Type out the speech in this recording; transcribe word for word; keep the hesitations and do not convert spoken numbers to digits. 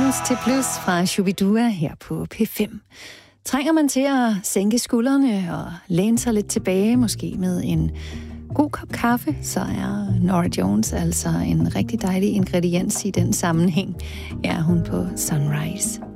minus til plus fra Shubidua her på P fem. Trænger man til at sænke skuldrene og læne sig lidt tilbage, måske med en god kop kaffe, så er Norah Jones altså en rigtig dejlig ingrediens i den sammenhæng. Ja, hun på Sunrise.